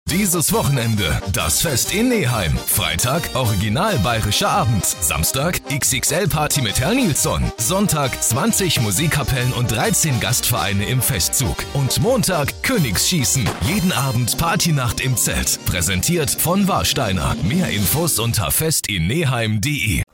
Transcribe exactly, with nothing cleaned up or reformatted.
Dieses Wochenende das Fest in Neheim. Freitag original bayerischer Abend. Samstag X X L-Party mit Herrn Nilsson. Sonntag zwanzig Musikkapellen und dreizehn Gastvereine im Festzug. Und Montag Königsschießen. Jeden Abend Partynacht im Zelt. Präsentiert von Warsteiner. Mehr Infos unter festinneheim punkt de.